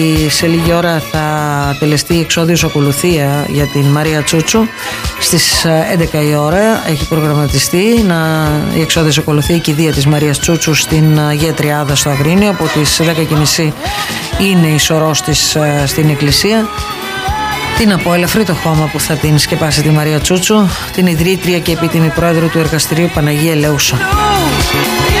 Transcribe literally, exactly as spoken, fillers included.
Σε λίγη ώρα θα τελεστεί η εξώδιος ακολουθία για την Μαρία Τσούτσου. Στις έντεκα η ώρα έχει προγραμματιστεί να, η εξώδιος ακολουθία, η κηδεία της Μαρίας Τσούτσου στην Αγία Τριάδα στο Αγρίνιο. Από τις δέκα και μισή είναι η σωρός της στην εκκλησία. Τι να πω, ελαφρύ το χώμα που θα την σκεπάσει τη Μαρία Τσούτσου, την ιδρύτρια και επίτιμη πρόεδρο του εργαστηρίου Παναγία Ελέουσα.